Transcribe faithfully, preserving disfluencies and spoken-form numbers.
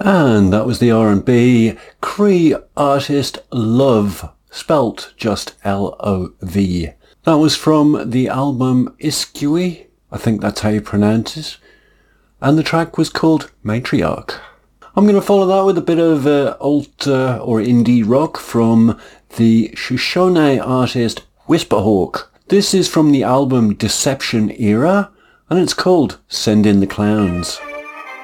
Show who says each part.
Speaker 1: And that was the R and B Cree artist Love, spelt just L O V. That was from the album Iskui, I think that's how you pronounce it, and the track was called Matriarch. I'm going to follow that with a bit of uh, alt uh, or indie rock from the Shoshone artist Whisperhawk. This is from the album Deception Era, and it's called Send in the Clowns.